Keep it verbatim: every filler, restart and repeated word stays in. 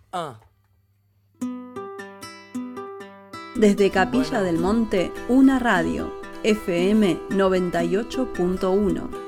Ah. Desde Capilla Bueno. del Monte, una radio, F M noventa y ocho punto uno.